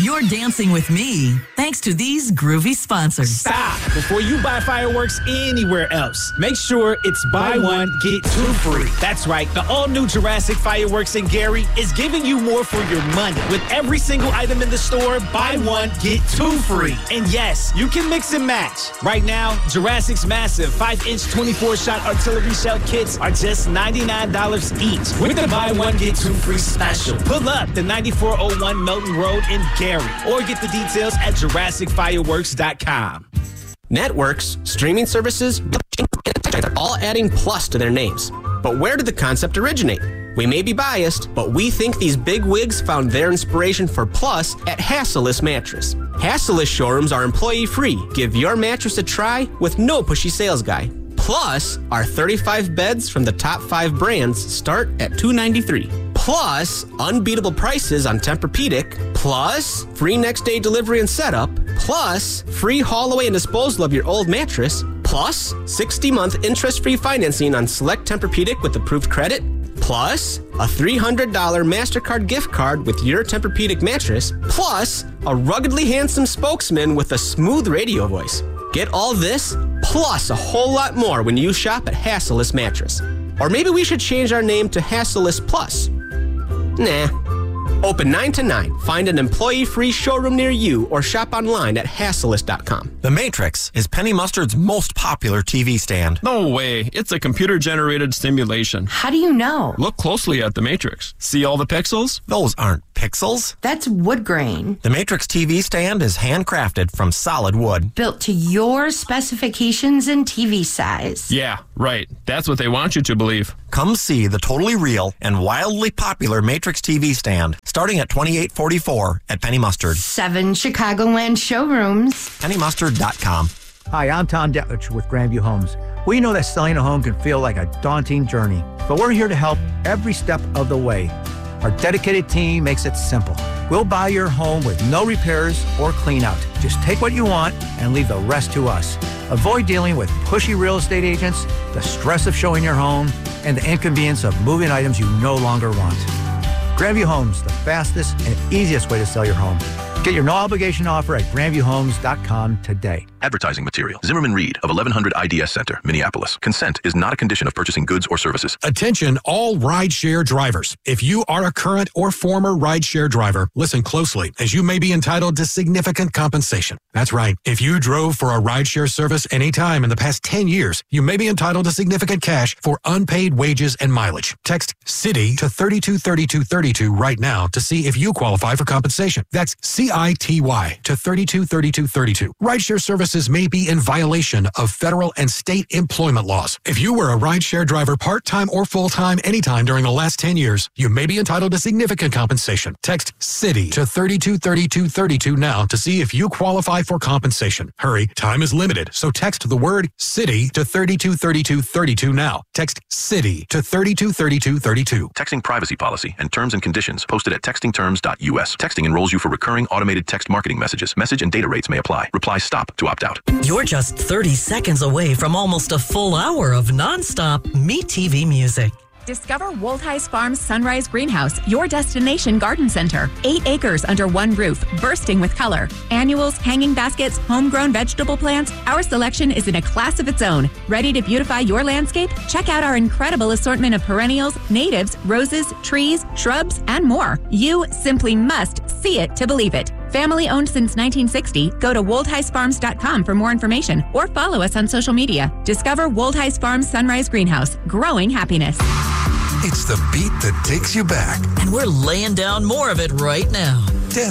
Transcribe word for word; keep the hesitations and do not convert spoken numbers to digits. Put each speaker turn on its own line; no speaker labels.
You're dancing with me thanks to these groovy sponsors.
Stop! Before you buy fireworks anywhere else, make sure it's buy one, get two free. That's right. The all-new Jurassic Fireworks in Gary is giving you more for your money. With every single item in the store, buy one, get two free. And yes, you can mix and match. Right now, Jurassic's massive five inch twenty-four shot artillery shell kits are just ninety-nine dollars each with the buy one, get two free special. Pull up to ninety-four oh one Melton Road in Gary or get the details at Jurassic Fireworks dot com.
Networks, streaming services, are all adding plus to their names. But where did the concept originate? We may be biased, but we think these big wigs found their inspiration for plus at Hassellus Mattress. Hassellus showrooms are employee-free. Give your mattress a try with no pushy sales guy. Plus, our thirty-five beds from the top five brands start at two hundred ninety-three dollars. Plus, unbeatable prices on Tempur-Pedic. Plus, free next-day delivery and setup. Plus, free haul away and disposal of your old mattress. Plus, sixty-month interest-free financing on select Tempur-Pedic with approved credit. Plus, a three hundred dollars MasterCard gift card with your Tempur-Pedic mattress. Plus, a ruggedly handsome spokesman with a smooth radio voice. Get all this, plus a whole lot more when you shop at Hassellus Mattress. Or maybe we should change our name to Hassellus Plus. Nah. Open nine to nine. Find an employee-free showroom near you or shop online at Hassellus dot com.
The Matrix is Penny Mustard's most popular T V stand.
No way. It's a computer-generated simulation.
How do you know?
Look closely at the Matrix. See all the pixels?
Those aren't pixels.
That's wood grain.
The Matrix T V stand is handcrafted from solid wood.
Built to your specifications and T V size.
Yeah, right. That's what they want you to believe.
Come see the totally real and wildly popular Matrix T V stand, starting at twenty-eight forty-four at Penny Mustard.
Seven Chicagoland showrooms.
Penny Mustard dot com.
Hi, I'm Tom Detlich with Grandview Homes. We know that selling a home can feel like a daunting journey, but we're here to help every step of the way. Our dedicated team makes it simple. We'll buy your home with no repairs or clean out. Just take what you want and leave the rest to us. Avoid dealing with pushy real estate agents, the stress of showing your home, and the inconvenience of moving items you no longer want. Grandview Homes, the fastest and easiest way to sell your home. Get your no-obligation offer at grandview homes dot com today.
Advertising material. Zimmerman Reed of eleven hundred I D S Center, Minneapolis. Consent is not a condition of purchasing goods or services.
Attention all rideshare drivers. If you are a current or former rideshare driver, listen closely, as you may be entitled to significant compensation. That's right. If you drove for a rideshare service any time in the past ten years, you may be entitled to significant cash for unpaid wages and mileage. Text CITY to thirty-two thirty-two thirty-two right now to see if you qualify for compensation. That's C I T Y to thirty-two thirty-two thirty-two. Rideshare services may be in violation of federal and state employment laws. If you were a rideshare driver part-time or full-time anytime during the last ten years, you may be entitled to significant compensation. Text CITY to thirty-two thirty-two thirty-two now to see if you qualify for compensation. Hurry, time is limited, so text the word CITY to thirty-two thirty-two thirty-two now. Text CITY to thirty-two thirty-two thirty-two.
Texting privacy policy and terms and conditions posted at texting terms dot U S. Texting enrolls you for recurring automated text marketing messages. Message and data rates may apply. Reply STOP to opt out.
You're just thirty seconds away from almost a full hour of nonstop Me T V music.
Discover Woldheis Farms Sunrise Greenhouse, your destination garden center. Eight acres under one roof, bursting with color. Annuals, hanging baskets, homegrown vegetable plants. Our selection is in a class of its own. Ready to beautify your landscape? Check out our incredible assortment of perennials, natives, roses, trees, shrubs, and more. You simply must see it to believe it. Family owned since nineteen sixty. Go to woldheis farms dot com for more information or follow us on social media. Discover Woldheis Farms Sunrise Greenhouse, growing happiness.
It's the beat that takes you back.
And we're laying down more of it right now.